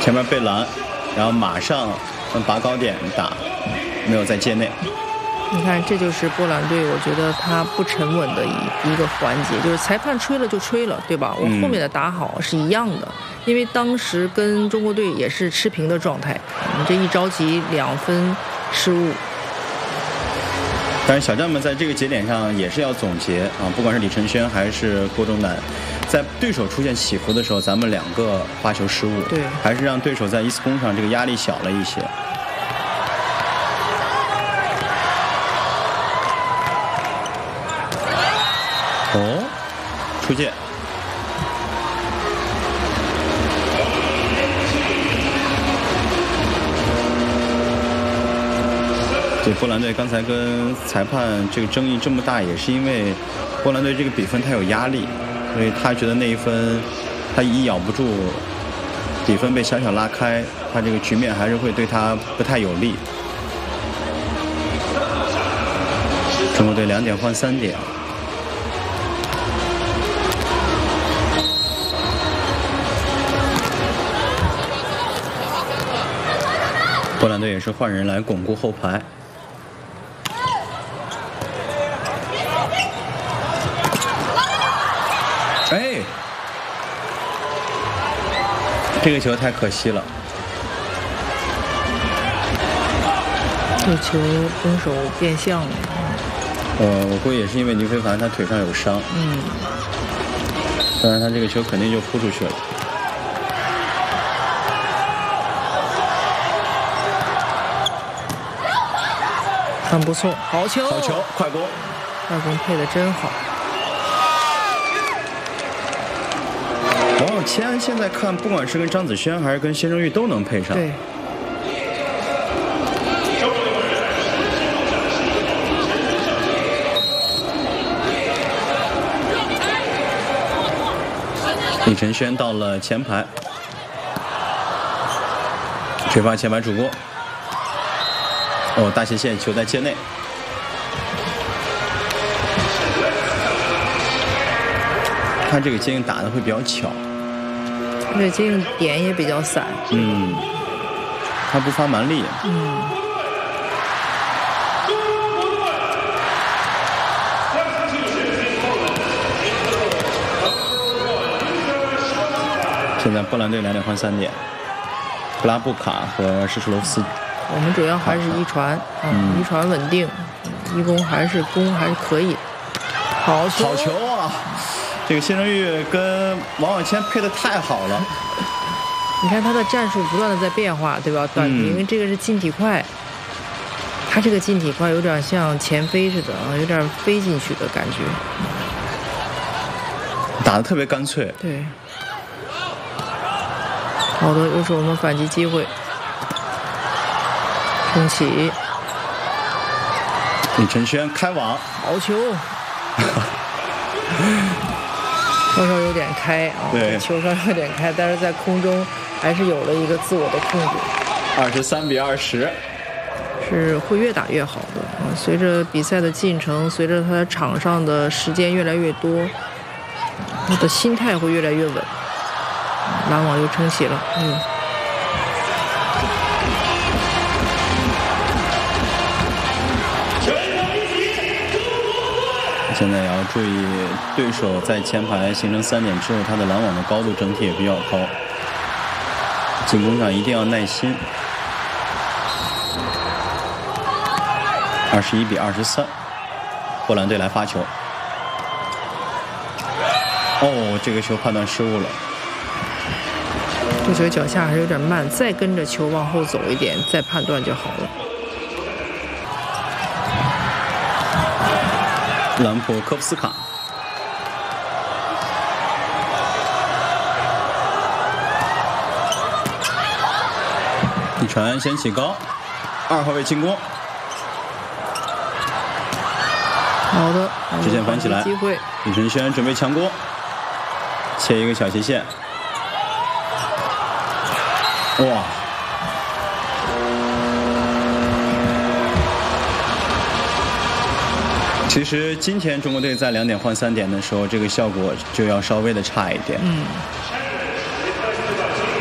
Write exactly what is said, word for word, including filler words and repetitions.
前面被拦，然后马上拔高点打，没有在界内。 你看，这就是波兰队，我觉得他不沉稳的一一个环节，就是裁判吹了就吹了，对吧？我后面的打好是一样的，嗯、因为当时跟中国队也是持平的状态，你这一着急两分失误。 但是小将们在这个节点上也是要总结啊，不管是李承轩还是郭忠南，在对手出现起伏的时候，咱们两个发球失误， 对， 还是让对手在一次攻上这个压力小了一些。哦，出界。对，波兰队刚才跟裁判这个争议这么大，也是因为波兰队这个比分他有压力，所以他觉得那一分他一咬不住，比分被小小拉开，他这个局面还是会对他不太有利。中国队两点换三点。波兰队也是换人来巩固后排。哎，这个球太可惜了。 这球攻手变向了。 呃，我估计也是因为倪非凡他腿上有伤。 嗯。 当然，他这个球肯定就扑出去了。 很不错，好球！ 好球，快攻！ 快攻配得真好。 王永谦现在看，不管是跟张子萱还是跟谢正玉都能配上。 对。 李承轩到了前排，吹发前排主攻。哦，大斜线球在界内。看这个接应打得会比较巧， 这接应点也比较散。 嗯，他不发蛮力。 嗯。 现在波兰队两点换三点，布拉布卡和施什罗夫斯。 我们主要还是一传，嗯，一传稳定，一攻还是攻还是可以。好球！ 好球啊！这个谢正玉跟王永谦配的太好了。 你看他的战术不断的在变化，对吧？短平，因为这个是近体快，他这个近体快有点像前飞似的啊，有点飞进去的感觉。 打得特别干脆。 对。好的，又是我们反击机会。冲起， 李承轩开网， 好球，稍稍有点开啊， 对， 球稍稍有点开，但是在空中还是有了一个自我的控制。 二十三比二十， 是会越打越好的啊！随着比赛的进程，随着他在场上的时间越来越多，他的心态会越来越稳。拦网又撑起了，嗯。 现在也要注意，对手在前排形成三点之后，他的拦网的高度整体也比较高，进攻上一定要耐心。二十一比二十三，波兰队来发球。哦，这个球判断失误了。 这球脚下还是有点慢，再跟着球往后走一点，再判断就好了。 兰普科夫斯卡，一传先起高，二号位进攻， 好的， 直线翻起来， 机会， 李承轩准备强攻，切一个小斜线，哇！其实今天中国队在两点换三点的时候，这个效果就要稍微的差一点。 嗯。